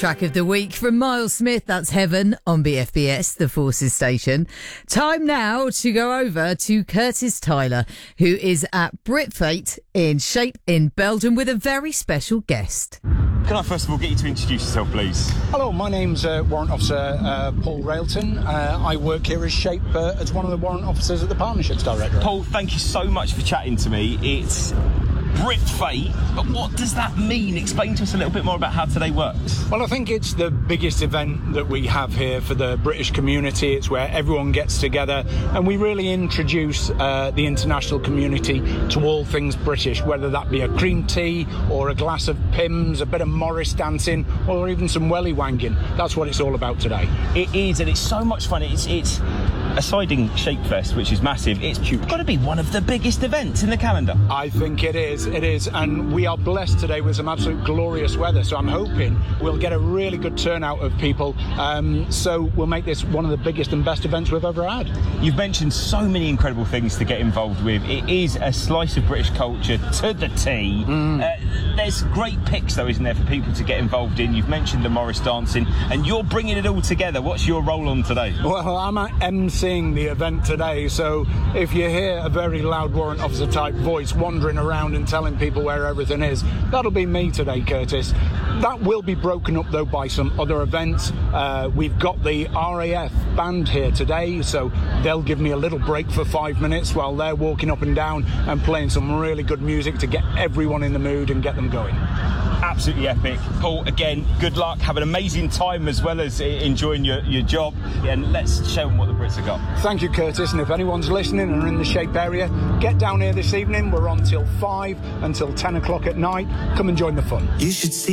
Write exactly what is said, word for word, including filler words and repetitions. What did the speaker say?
track of the week from Miles Smith. That's Heaven on B F B S, the Forces station. Time now to go over to Curtis Tyler, who is at Brit Fate in Shape in Belgium with a very special guest. Can I first of all get you to introduce yourself, please? Hello, my name's uh, Warrant Officer uh, Paul Railton. Uh, I work here as Shape uh, as one of the warrant officers at the Partnerships Directorate. Paul, thank you so much for chatting to me. It's Brit Fate, but what does that mean? Explain to us a little bit more about how today works. Well, I think it's the biggest event that we have here for the British community. It's where everyone gets together and we really introduce uh, the international community to all things British, whether that be a cream tea or a glass of Pimm's, a bit of Morris dancing, or even some welly wanking. That's what it's all about today. It is, and it's so much fun. It's it's aside in Shapefest, which is massive, it's got to be one of the biggest events in the calendar. I think it is, it is, and we are blessed today with some absolute glorious weather, so I'm hoping we'll get a really good turnout of people, um, so we'll make this one of the biggest and best events we've ever had. You've mentioned so many incredible things to get involved with. It is a slice of British culture to the T. Mm. Uh, there's great picks, though, isn't there, for people to get involved in? You've mentioned the Morris dancing, and you're bringing it all together. What's your role on today? Well, I'm emceeing the event today, so if you hear a very loud warrant officer type voice wandering around and telling people where everything is, that'll be me today, Curtis. That will be broken up, though, by some other events. Uh, we've got the R A F band here today, so they'll give me a little break for five minutes while they're walking up and down and playing some really good music to get everyone in the mood and get them going. Absolutely epic. Paul, again, good luck. Have an amazing time as well as enjoying your, your job. And let's show them what the Brits have got. Thank you, Curtis. And if anyone's listening and are in the Shape area, get down here this evening. We're on till five until ten o'clock at night. Come and join the fun. You should see